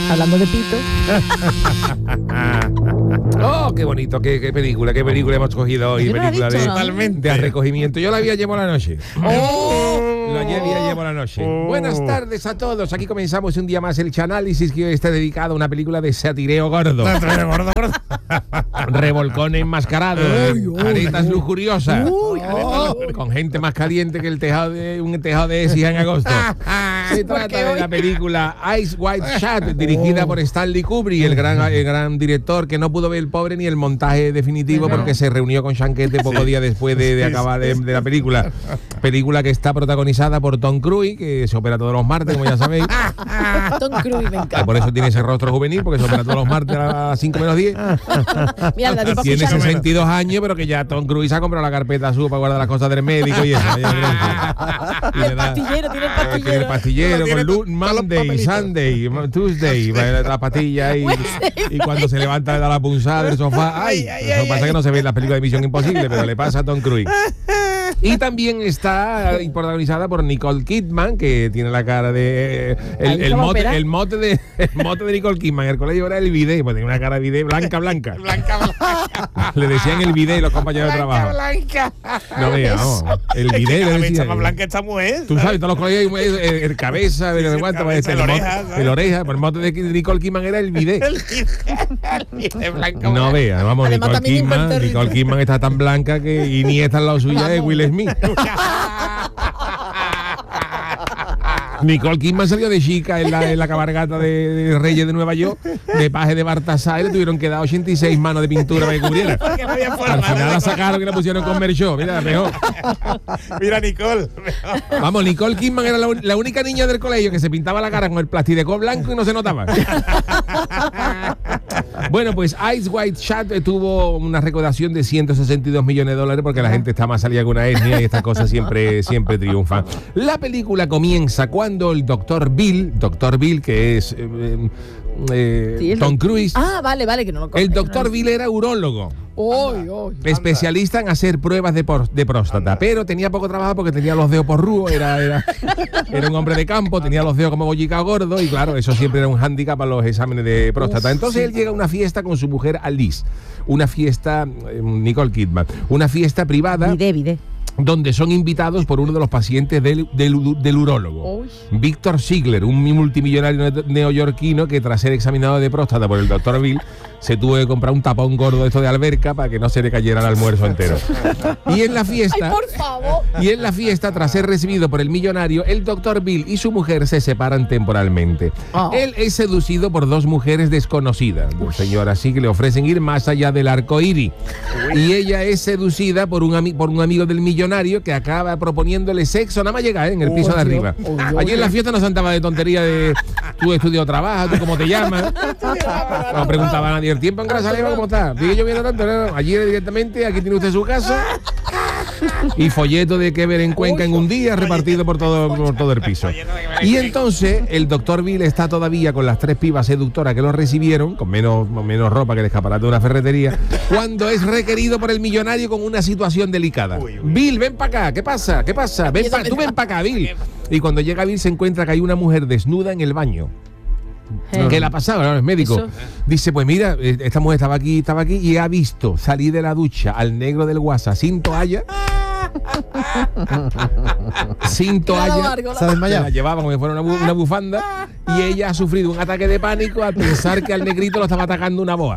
Hablando de pito. Oh, qué bonito, qué película hemos cogido hoy. Yo no la he Película visto, de recogimiento. Yo la vi ayer por la noche. Ayer por la noche. Buenas tardes a todos. Aquí comenzamos un día más el Chanálisis, que hoy está dedicado a una película de satireo gordo. Revolcones enmascarados, aretas lujuriosas, con gente más caliente que un tejado de Écija en agosto. Se trata de la película Ice White Shut, dirigida por Stanley Kubrick, el gran director, que no pudo ver el pobre ni el montaje definitivo porque se reunió con Chanquete poco día después de acabar de la película. Película que está protagonizada por Tom Cruise, que se opera todos los martes, como ya sabéis. Tom Cruise, me encanta. Por eso tiene ese rostro juvenil, porque se opera todos los martes a las 5 menos 10. Mira, Tiene 62 años, pero que ya Tom Cruise ha comprado la carpeta azul para guardar las cosas del médico y eso. El pastillero, tiene el pastillero. Tiene el pastillero con Monday, Sunday, Tuesday, la pastilla y cuando se levanta le da la punzada del sofá. Lo que pasa es que no se ve en las películas de Misión Imposible, pero le pasa a Tom Cruise. Y también está protagonizada por Nicole Kidman, que tiene la cara de el mote de Nicole Kidman en el colegio era el bidet, pues tenía una cara de bidet blanca. Le decían el bidet los compañeros de trabajo. No veamos, el bidet le decían. Más blanca esta mujer. Tú sabes, todos los colegios el cabeza, el oreja, por el mote de Nicole Kidman era el bidet. No veas, vamos, Nicole Kidman está tan blanca que y ni está al lado suya de Will Smith. Nicole Kidman salió de chica en la cabalgata de Reyes de Nueva York, de paje de Baltasar, y le tuvieron que dar 86 manos de pintura para que cubriera. Al final la sacaron y la pusieron con Merchó. Mira, mejor. Mira, Nicole. Vamos, Nicole Kidman era la única niña del colegio que se pintaba la cara con el plastidecol blanco y no se notaba. Bueno, pues Ice White Shut tuvo una recaudación de $162 millones porque la gente está más salida que una etnia y estas cosas siempre triunfan. La película comienza cuando el Dr. Bill, que es Tom Cruise. Vale, que no lo conozco. El Dr. Bill era urólogo. Especialista en hacer pruebas de próstata, pero tenía poco trabajo porque tenía los dedos porrúos, era un hombre de campo, tenía los dedos como bollicao gordo y claro, eso siempre era un hándicap para los exámenes de próstata. Entonces él llega a una fiesta con su mujer Alice, una fiesta, Nicole Kidman, una fiesta privada. Vide. Donde son invitados por uno de los pacientes del urólogo, Víctor Ziegler, un multimillonario neoyorquino que tras ser examinado de próstata por el Dr. Bill se tuvo que comprar un tapón gordo de esto de alberca para que no se le cayera el almuerzo entero. Y en la fiesta, ¡ay, por favor! Tras ser recibido por el millonario, el Dr. Bill y su mujer se separan temporalmente. Él es seducido por dos mujeres desconocidas, señora, así que le ofrecen ir más allá del arco iris. Y ella es seducida por un amigo del millonario que acaba proponiéndole sexo, nada más llega en el piso de arriba. Allí en la fiesta no se andaba de tontería de tú estudio o trabajas, tú cómo te llamas. No preguntaba a nadie el tiempo en Grazalema, ¿cómo está? Sigue lloviendo tanto, no. Allí directamente, aquí tiene usted su casa y folleto de que ver en Cuenca en un día repartido por todo el piso. Y entonces el Dr. Bill está todavía con las tres pibas seductoras que lo recibieron, con menos ropa que el escaparate de una ferretería, cuando es requerido por el millonario con una situación delicada. Bill, ven para acá, ¿qué pasa? Tú ven para acá, Bill. Y cuando llega Bill se encuentra que hay una mujer desnuda en el baño. ¿Qué le ha pasado? No, es médico. ¿Eso? Dice, pues mira, esta mujer estaba aquí y ha visto salir de la ducha al negro del WhatsApp sin toalla. Se la llevaba como si fuera una bufanda y ella ha sufrido un ataque de pánico al pensar que al negrito lo estaba atacando una boa.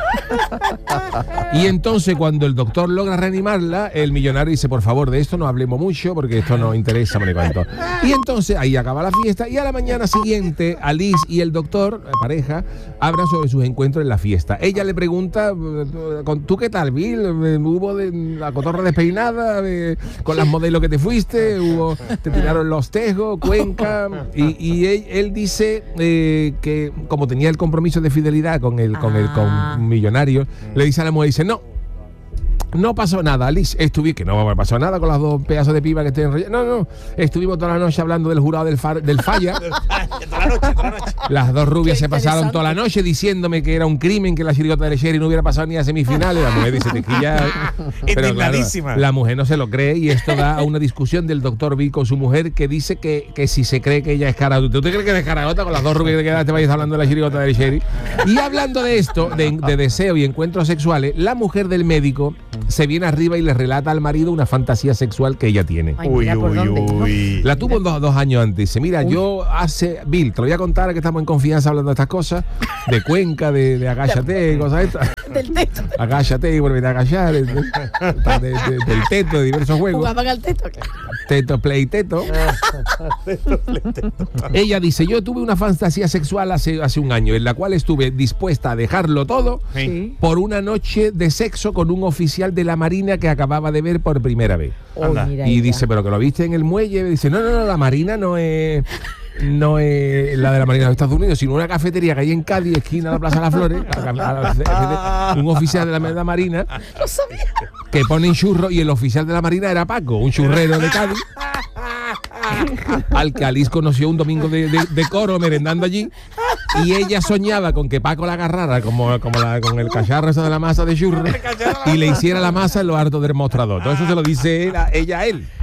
Y entonces cuando el doctor logra reanimarla, el millonario dice, por favor, de esto no hablemos mucho porque esto nos interesa. Y entonces ahí acaba la fiesta y a la mañana siguiente Alice y el doctor, pareja, hablan sobre sus encuentros en la fiesta. Ella le pregunta, ¿tú qué tal, Bill? ¿Hubo la cotorra despeinada? ¿Con las modelos que te fuiste? ¿Te tiraron los tejos, Cuenca? Y él dice que como tenía el compromiso de fidelidad con millonario, le dice a la mujer, dice, no pasó nada, Alice. Que no pasó nada con las dos pedazos de piba que estoy enrollando. No. Estuvimos toda la noche hablando del jurado del Falla. Toda la noche. Las dos rubias Qué se pasaron toda la noche diciéndome que era un crimen que la chirigota de Sherry no hubiera pasado ni a semifinales. La mujer dice, tequilla. Pero claro, Indignadísima. la mujer no se lo cree y esto da a una discusión del doctor Bill con su mujer que dice que si se cree que ella es caraota. ¿Tú te crees que eres caraota con las dos rubias que quedaste vayas hablando de la chirigota de Sherry? Y hablando de esto, de deseo y encuentros sexuales, la mujer del médico se viene arriba y le relata al marido una fantasía sexual que ella tiene. Ay, Uy, mira por uy, dónde, ¿no? uy. La tuvo dos años antes. Dice, mira, yo Bill, te lo voy a contar que estamos en confianza hablando de estas cosas, de Cuenca, de agáchate, cosas estas. Del teto. Agáchate y vuelve a agachar, del teto, de diversos juegos. Jugaban al teto. Teto, play, teto. Ella dice, yo tuve una fantasía sexual hace un año, en la cual estuve dispuesta a dejarlo todo Sí. por una noche de sexo con un oficial de la Marina que acababa de ver por primera vez. Oh, Anda. mira Y ella. dice, pero que lo viste en el muelle. Dice, no, la Marina no es la de la Marina de Estados Unidos, sino una cafetería que hay en Cádiz, esquina de la Plaza de las Flores, un oficial de la Marina Lo sabía. que pone churros y el oficial de la Marina era Paco, un churrero de Cádiz, al que Alice conoció un domingo de coro merendando allí, y ella soñaba con que Paco la agarrara con el cacharro ese de la masa de churros y le hiciera la masa en lo alto del mostrador. Todo eso se lo dice ella a él.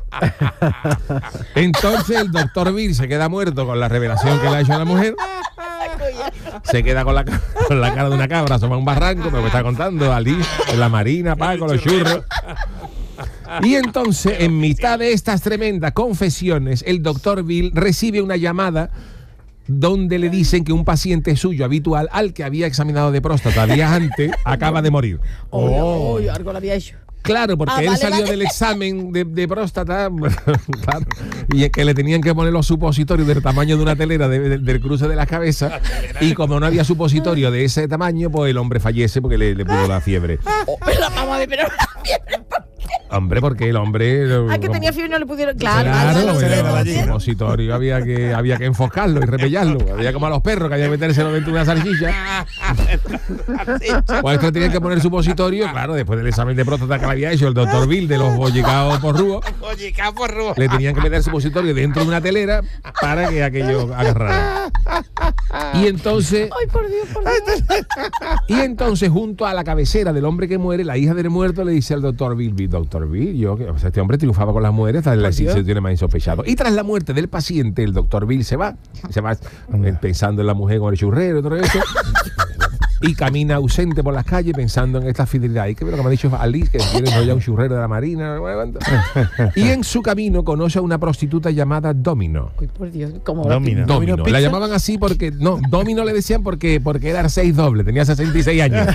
Entonces el doctor Bill se queda muerto con la revelación que le ha hecho a la mujer. Se queda con la cara de una cabra, asoma un barranco, pero me está contando Alice, en la Marina, Paco, los churros. Y entonces, en mitad de estas tremendas confesiones, el doctor Bill recibe una llamada donde le dicen que un paciente suyo habitual, al que había examinado de próstata días antes, acaba de morir. Oh, algo lo había hecho. Claro, porque él vale, salió vale. del examen de próstata, claro, y que le tenían que poner los supositorios del tamaño de una telera del cruce de las cabezas, y como no había supositorio de ese tamaño, pues el hombre fallece porque le pudo la fiebre. Oh, pero vamos a ver, pero. Hombre, porque el hombre... Ah, que tenía fiebre y no le pudieron. Claro, Claro, vale, se le va la el gallina. supositorio había que enfocarlo y repellarlo. Había como a los perros que había que metérselo dentro de una salchicha. Pues esto tenía que poner supositorio, claro, después del examen de próstata que le había hecho el doctor Bill de los bollicaos por rúo, Oye, capo rojo. le tenían que meter supositorio dentro de una telera para que aquello agarrara. Y entonces, Ay, por Dios, por Dios. junto a la cabecera del hombre que muere, la hija del muerto le dice al doctor Bill, doctor Bill, o sea, este hombre triunfaba con las mujeres, hasta la tiene más insospechado. Y tras la muerte del paciente, el doctor Bill se va pensando en la mujer con el churrero y todo eso. Y camina ausente por las calles pensando en esta fidelidad. Y que lo que me ha dicho Alice, que quiere no ya un churrero de la Marina. Y en su camino conoce a una prostituta llamada Domino. Ay, por Dios, como Domino. Domino. La llamaban así porque... No, Domino le decían porque era el 6 doble. Tenía 66 años.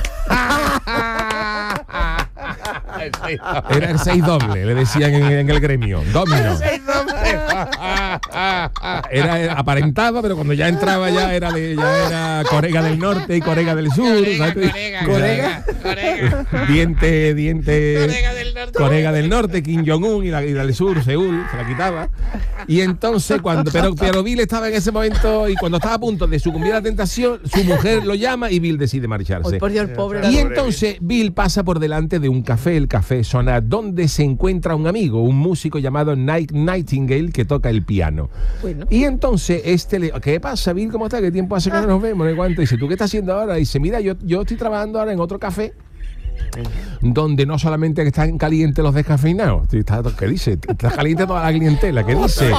Era el 6 doble, le decían en el gremio. Domino. Aparentaba, pero cuando ya entraba ya era Corea del Norte y Corea del Sur. Corea. Diente. Corea del Norte, Kim Jong-un y del Sur, Seúl, se la quitaba. Y entonces, pero Bill estaba en ese momento y cuando estaba a punto de sucumbir a la tentación, su mujer lo llama y Bill decide marcharse. Ay, por Dios, el pobre. Y entonces Bill pasa por delante de un café, el Café Sonar, donde se encuentra un amigo, un músico llamado Nightingale, que toca el piano. Bueno. Y entonces ¿qué pasa, Bill? ¿Cómo estás? ¿Qué tiempo hace que no nos vemos? ¿No? ¿Cuánto? Dice, ¿tú qué estás haciendo ahora? Dice, mira, yo estoy trabajando ahora en otro café donde no solamente están calientes los descafeinados. ¿Qué dice? Está caliente toda la clientela. ¿Qué dice?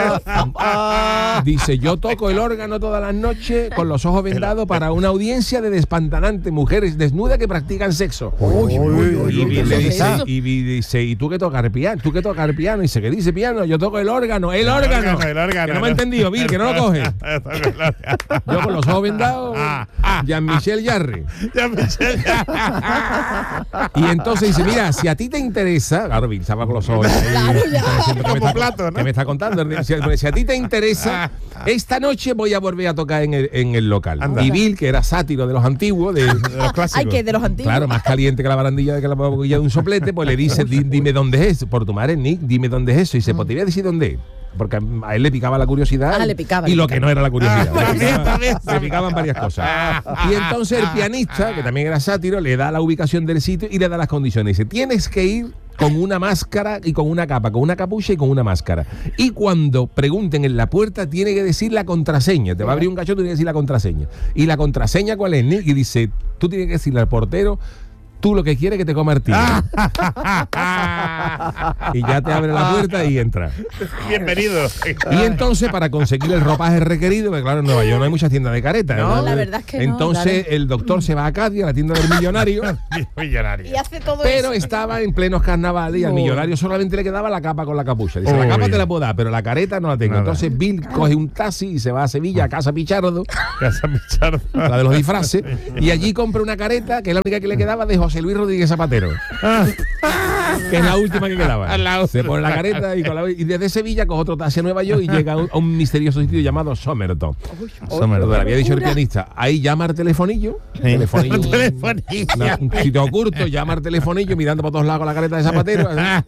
Dice, yo toco el órgano todas las noches con los ojos vendados para una audiencia de despantanantes mujeres desnudas que practican sexo. Y Bill le dice, ¿y tú qué tocas el piano? ¿Tú qué tocas el piano? Y dice, ¿qué dice piano? Yo toco el órgano. ¡El órgano! Que no me ha entendido, Bill, que no lo coge. Yo con los ojos vendados, Jean-Michel Jarre. Y entonces dice, mira, si a ti te interesa, claro, Bill estaba con los ojos Claro, ya. Como plato, ¿no? que me está contando, si a ti te interesa, esta noche voy a volver a tocar en el local. Anda. Y Bill, que era sátiro de los antiguos, de los clásicos, Ay, que de los antiguos. claro, más caliente que la barandilla de la boquilla de un soplete, pues le dice, dime dónde es, por tu madre, Nick, dime dónde es eso. Y dice, pues te voy a decir dónde es. Porque a él le picaba la curiosidad. Ah, le picaba, y le lo picaba. que no era la curiosidad. También. Le picaban varias cosas. Y entonces el pianista, que también era sátiro, le da la ubicación del sitio y le da las condiciones. Dice, tienes que ir con una máscara y con una capa, con una capucha y con una máscara. Y cuando pregunten en la puerta, tiene que decir la contraseña. Te va a abrir un cacho, tú tienes que decir la contraseña. ¿Y la contraseña cuál es, Nick? Y dice, tú tienes que decirle al portero, tú lo que quieres es que te coma el tigre. Y ya te abre la puerta y entra. Bienvenido. Y entonces, para conseguir el ropaje requerido, porque claro, en Nueva York no hay muchas tiendas de careta. No, la verdad es que no, entonces, claro. el doctor se va a Cádiz, a la tienda del millonario, Millonario. Y hace todo pero eso. estaba en plenos carnavales y al No. millonario solamente le quedaba la capa con la capucha. Dice, la Uy. capa te la puedo dar, pero la careta no la tengo. Nada. Entonces, Bill coge un taxi y se va a Sevilla, a Casa Pichardo, Casa Pichardo. la de los disfraces, y allí compra una careta, que es la única que le quedaba, de José Luis Rodríguez Zapatero. Que es la última que quedaba. Al lado. Se pone la careta y desde Sevilla coge otro taxi a Nueva York y llega a un misterioso sitio llamado Somerton. Donde le había dicho el pianista. Ahí llama al telefonillo. Telefonillo. Un sitio oculto, llama al telefonillo mirando por todos lados con la careta de Zapatero.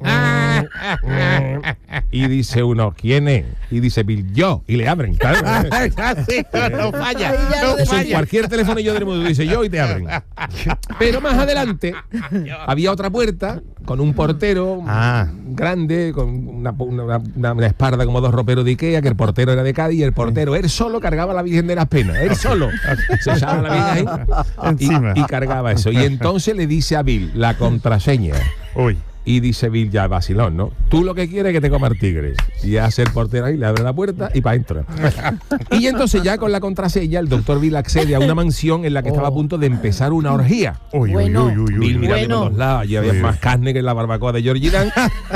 Y dice uno, ¿quién es? Y dice Bill, yo. Y le abren. Claro. No falla, Ahí ya no lo de- Eso en falla. cualquier telefonillo del mundo dice yo y te abren. Pero más adelante había otra puerta con un portero grande, con una espalda como dos roperos de Ikea, que el portero era de Cádiz y el portero, él solo cargaba la Virgen de las Penas, él solo. Se echaba la Virgen ahí Encima. y cargaba eso. Y entonces le dice a Bill la contraseña. Uy. Y dice Bill, ya vacilón, ¿no? Tú lo que quieres es que te coma el tigre. Y hace el portero ahí, le abre la puerta y para adentro. Y entonces ya con la contraseña, el doctor Bill accede a una mansión en la que estaba a punto de empezar una orgía. Uy, Bueno. uy, uy, uy, Bill uy. mirando Bueno. por todos lados, allí había Uy, más uy. carne que en la barbacoa de Georgie Dan.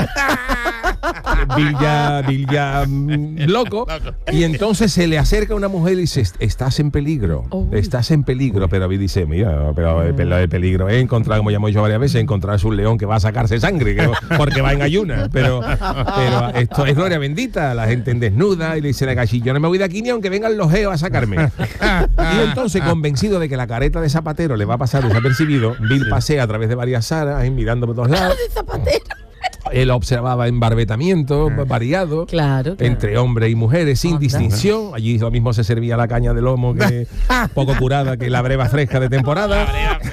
Bill ya loco. Y entonces se le acerca una mujer y dice, estás en peligro, estás en peligro. Pero Bill dice, mira, pero el peligro es encontrar, como ya hemos dicho varias veces, encontrarse un león que va a sacarse sangre, porque va en ayunas. Pero esto es gloria bendita, la gente en desnuda, y le dice la gallina, yo no me voy de aquí ni aunque vengan los geos a sacarme. Y entonces, convencido de que la careta de Zapatero le va a pasar desapercibido, Bill pasea a través de varias salas, ahí mirando por todos lados. De Zapatero. Él observaba embarbetamiento variado Claro, claro. entre hombres y mujeres sin Anda. distinción. Allí lo mismo se servía la caña de lomo, que poco curada, que la breva fresca de temporada.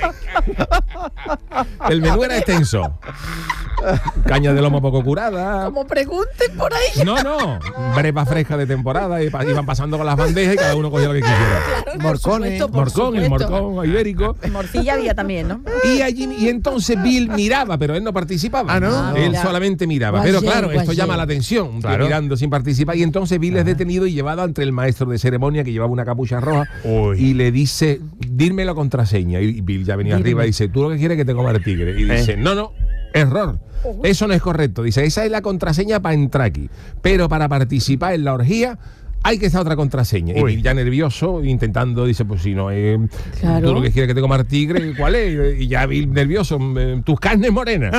El menú era extenso. Caña de lomo poco curada. Como pregunten por ahí. No, breva fresca de temporada. Iban pasando con las bandejas y cada uno cogía lo que quisiera. Claro, Morcones. por Morcón, el supuesto. morcón ibérico. Morcilla había también, ¿no? Y entonces Bill miraba, pero él no participaba. Ah, ¿no? Él Mira. solamente miraba. Guayé, Pero claro, esto guayé. llama la atención. Un tío Claro. mirando sin participar. Y entonces Bill es detenido y llevado ante el maestro de ceremonia, que llevaba una capucha roja. Uy. Y le dice, dime la contraseña. Y Bill ya venía arriba y dice, tú lo que quieres es que te coma el tigre. Y dice, no, error. Eso no es correcto. Dice, esa es la contraseña para entrar aquí. Pero para participar en la orgía hay que estar otra contraseña. Y Uy. Bill ya nervioso, intentando, dice, pues si no es Claro. tú lo que quieres que te coma el tigre, ¿cuál es? Y ya Bill nervioso, tus carnes morenas.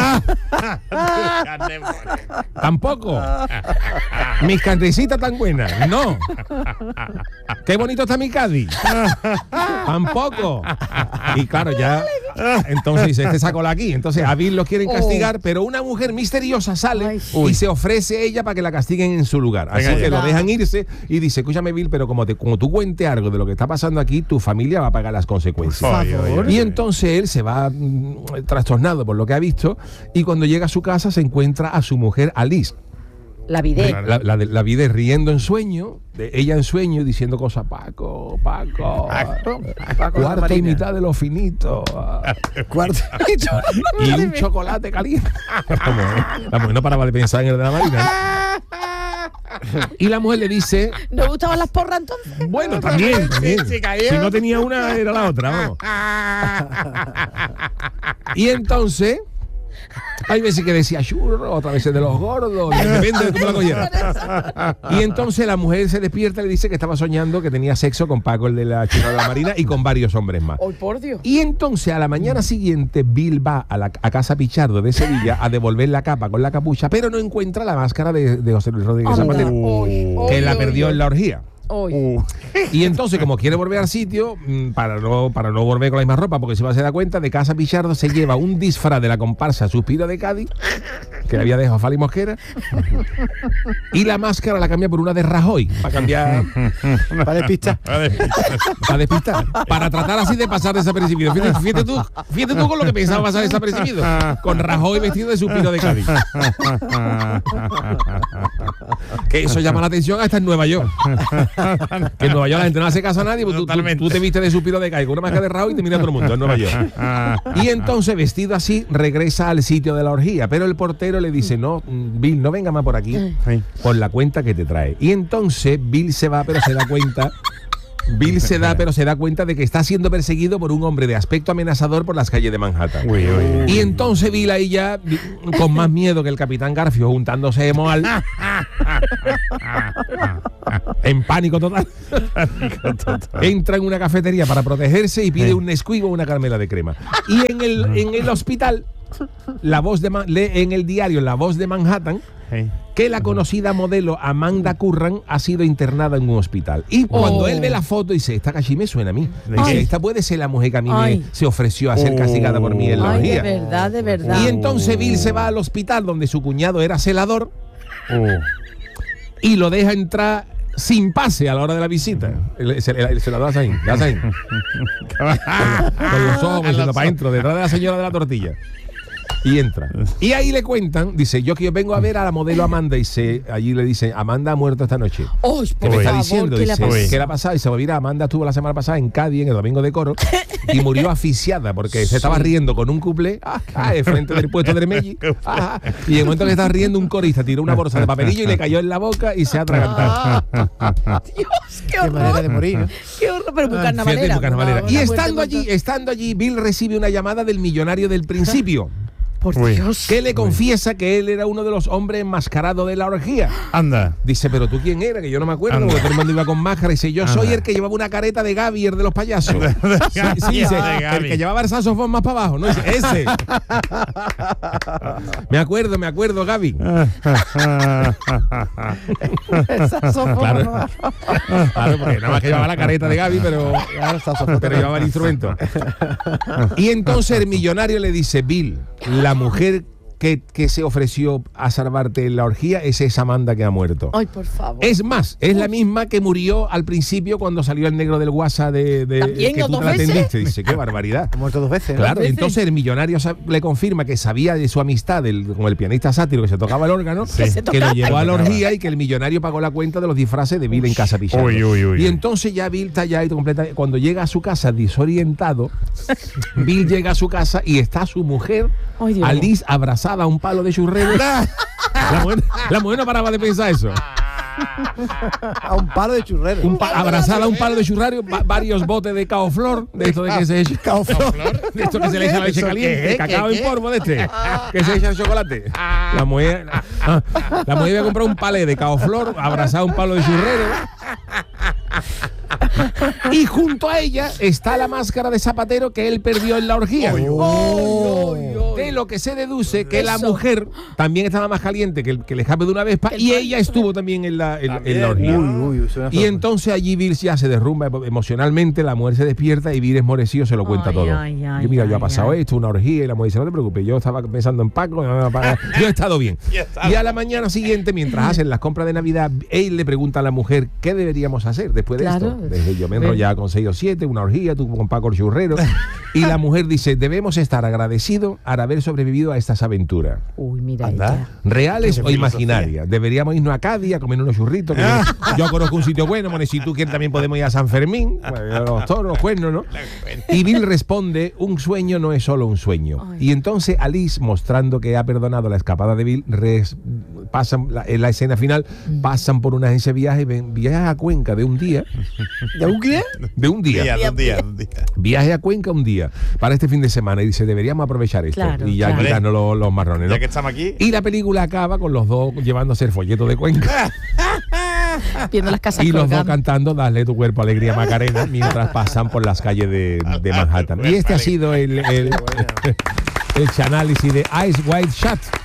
Tampoco. Mis carnecitas tan buenas. No. Qué bonito está mi Cádiz. Tampoco. Y claro, ya. Entonces dice, este sacó aquí. Entonces a Bill lo quieren castigar, pero una mujer misteriosa sale Ay, sí. y se ofrece ella para que la castiguen en su lugar. Así Venga que ya. lo dejan irse y dice, escúchame Bill, pero como tú cuentes algo de lo que está pasando aquí, tu familia va a pagar las consecuencias. Ay, ay, ay, Y ay. entonces él se va trastornado por lo que ha visto y cuando llega a su casa se encuentra a su mujer Alice. La vidé. La vida riendo en sueño, ella en sueño diciendo cosas, Paco, cuarto y mitad de lo finito. Cuarto. Y un chocolate caliente. La mujer no paraba de pensar en el de la Marina. Y la mujer le dice, ¿No gustaban las porras entonces? bueno, también. Sí, cayó. Si no tenía una, era la otra, vamos. Y entonces, hay veces que decía churro, otras veces de los gordos, depende de cómo la cogieras. Y entonces la mujer se despierta y le dice que estaba soñando que tenía sexo con Paco, el de la churra de la Marina, y con varios hombres más. ¡Ay, por Dios! Y entonces a la mañana siguiente Bill va a Casa Pichardo de Sevilla a devolver la capa con la capucha, pero no encuentra la máscara de José Luis Rodríguez Anda. Zapatero, Ay, que ay, la ay, perdió ay. en la orgía. Uy. Y entonces, como quiere volver al sitio, para no volver con la misma ropa, porque si va a se da cuenta, de casa Pichardo se lleva un disfraz de la comparsa Suspiro de Cádiz, que le había dejado Fali Mosquera, y la máscara la cambia por una de Rajoy, para cambiar, Para despistar. para despistar, para tratar así de pasar desapercibido. Fíjate tú con lo que pensaba pasar desapercibido, con Rajoy vestido de Suspiro de Cádiz. Que eso llama la atención hasta en Nueva York. Que en Nueva York la gente no hace caso a nadie, pues tú te viste de Suspiro de Cádiz con una máscara de Rajoy y te mira a todo el mundo en Nueva York. Y entonces, vestido así, regresa al sitio de la orgía, pero el portero le dice: no, Bill, no venga más por aquí, por la cuenta que te trae. Y entonces Bill se va, pero se da cuenta. Pero se da cuenta de que está siendo perseguido por un hombre de aspecto amenazador por las calles de Manhattan. Y entonces Bill ahí ya, con más miedo que el Capitán Garfio juntándose de Moal, en pánico total, entra en una cafetería para protegerse y pide un Nesquik o una caramela de crema. Y en el hospital, lee en el diario La Voz de Manhattan que la conocida modelo Amanda Curran ha sido internada en un hospital. Y cuando él ve la foto dice: esta cachí me suena a mí. Dice: esta puede ser la mujer que a mí se ofreció a ser castigada por mí en la orgía. De verdad. Y entonces Bill se va al hospital donde su cuñado era celador y lo deja entrar sin pase a la hora de la visita. El celador hace ahí, con los ojos diciendo para adentro, detrás de la señora de la tortilla. Y entra. Y ahí le cuentan, dice: yo vengo a ver a la modelo Amanda, y allí le dice: Amanda ha muerto esta noche. ¿Qué me está diciendo? Dice: ¿qué le ha pasado? Y dice: mira, Amanda estuvo la semana pasada en Cádiz, en el Domingo de Coro, y murió asfixiada porque se estaba riendo con un cuplé frente del puesto de Melli. Y en el momento que estaba riendo, un corista tiró una bolsa de papelillo y le cayó en la boca y se ha atragantado. Dios, qué horror. manera de morir, ¿no? Qué horror, pero muy carnavalera. Fíjate, muy carnavalera. Y Muerte. estando allí, Bill recibe una llamada del millonario del principio. Por Dios. Que le confiesa que él era uno de los hombres enmascarados de la orgía. Anda. Dice: pero tú quién era, que yo no me acuerdo, porque todo el mundo iba con máscara. Y dice: yo soy el que llevaba una careta de Gaby, el de los payasos. Sí, dice, el que llevaba el saxofón más para abajo, ¿no? Dice: ese. me acuerdo, Gaby. Claro, porque nada más que llevaba la careta de Gaby, pero llevaba el instrumento. Y entonces el millonario le dice: Bill, la mujer que se ofreció a salvarte en la orgía es esa Amanda que ha muerto. Ay, por favor. Es más, es la misma que murió al principio cuando salió el negro del WhatsApp ¿También, que tú dos te la veces? atendiste. Dice: qué barbaridad. Ha muerto 2 veces, ¿no? Claro, veces. entonces el millonario le confirma que sabía de su amistad con el pianista sátiro que se tocaba el órgano, que lo llevó a la orgía y que el millonario pagó la cuenta de los disfraces de Bill en casa Pichardo. Uy. Y entonces ya Bill está ya completa. Cuando llega a su casa desorientado, Bill llega a su casa y está su mujer, Ay, Dios. Alice, abrazada a un palo de churrero. La mujer no paraba de pensar eso. A un palo de churrero. Abrazada a un palo de churrario, varios botes de caoflor, de esto de que se echa. De esto que se le echa la leche caliente, cacao en polvo de este, que se echa el chocolate. La mujer iba a comprar un palé de caoflor, abrazada a un palo de churrero. Y junto a ella está la máscara de zapatero que él perdió en la orgía. De lo que se deduce que la mujer también estaba más caliente que el escape de una vespa, y ella estuvo también en la orgía. Y entonces allí Bill ya se derrumba emocionalmente, la mujer se despierta y Bill esmorecido se lo cuenta todo. Yo ha pasado esto, una orgía, y la mujer dice: no te preocupes, yo estaba pensando en Paco, yo he estado bien. Y a la mañana siguiente, mientras hacen las compras de Navidad, él le pregunta a la mujer: ¿qué deberíamos hacer después de esto? Desde yo me enrollaba con 6 o 7, una orgía, tú con Paco el churrero. Y la mujer dice: debemos estar agradecidos al haber sobrevivido a estas aventuras. Uy, mira. ¿Reales o imaginarias? Deberíamos irnos a Cádiz a comer unos churritos. Yo conozco un sitio bueno, si tú quieres también podemos ir a San Fermín, los toros, los cuernos, ¿no? Y Bill responde: un sueño no es solo un sueño. Y entonces Alice, mostrando que ha perdonado la escapada de Bill, pasan en la escena final, pasan por una agencia de viaje, viajes a Cuenca de un día. ¿De un qué? De un día. Viaje a Cuenca un día para este fin de semana, y dice: deberíamos aprovechar esto. Claro, y ya quitarnos los marrones, ¿no? Ya que estamos aquí. Y la película acaba con los dos llevándose el folleto de Cuenca. Viendo las casas Y los dos colgando. cantando Dale tu cuerpo alegría Macarena mientras pasan por las calles de Manhattan. Y este ha sido el análisis de Eyes Wide Shut.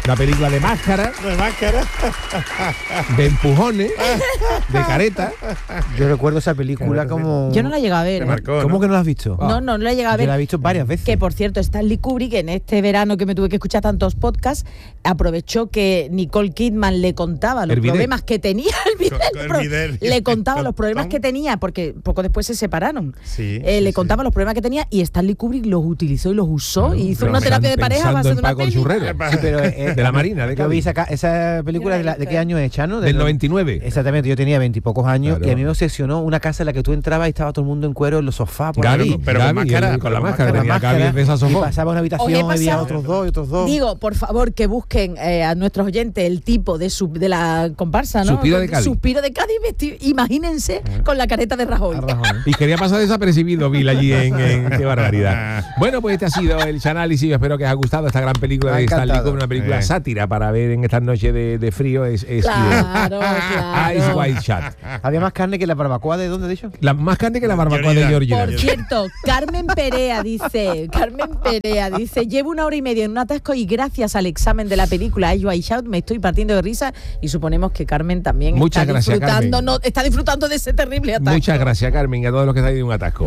Una película de máscara, Una máscara. de empujones, de careta. Yo recuerdo esa película como... Yo no la he llegado a ver. Te ¿eh? marcó, ¿Cómo ¿no? que no la has visto? No la he llegado a Yo ver. la he visto varias veces. Que por cierto, Stanley Kubrick en este verano que me tuve que escuchar tantos podcasts, aprovechó que Nicole Kidman le contaba los El bidet. problemas que tenía. El bidet. Le contaba los problemas Tom. que tenía, porque poco después se separaron. Sí, Le sí, contaba los problemas que tenía y Stanley Kubrick los utilizó y los usó y hizo Pero una terapia de pareja a pensando base en de una Paco el peli. Churrero. Sí, pero, De la Marina, de yo vi Cádiz. esa película de qué año es, Chano? Del 99. Exactamente, yo tenía 20 y pocos años Claro. y a mí me obsesionó una casa en la que tú entrabas y estaba todo el mundo en cuero en los sofás por ahí. Pero con máscara, con la con máscara, Con la tenía máscara, Gaby de esa y sofá. pasaba una habitación, Os he había pasado- otros dos y otros dos. Digo, por favor, que busquen a nuestros oyentes el tipo de la comparsa, ¿no? Suspiro de Cádiz. Suspiro de Cádiz, imagínense con la careta de Rajoy. A Rajoy. Y quería pasar desapercibido, Bill, allí en qué barbaridad. Bueno, pues este ha sido el análisis. Espero que os haya gustado esta gran película Me ha de Stanley encantado. Kubrick, una película sátira para ver en estas noches de frío. Es Claro, Eyes claro. Wide Shut. Había más carne que la barbacoa de dónde, de hecho. La más grande que la barbacoa de Georgie Georgie. Por cierto, Carmen Perea dice, llevo 1 hora y media en un atasco y gracias al examen de la película Eyes Wide Shut me estoy partiendo de risa y suponemos que Carmen también Muchas está gracias, disfrutando, Carmen. no, está disfrutando de ese terrible atasco. Muchas gracias, Carmen, y a todos los que estáis en un atasco.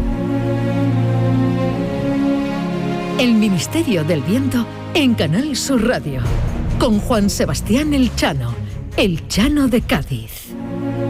El Ministerio del Viento en Canal Sur Radio. Con Juan Sebastián El Chano de Cádiz.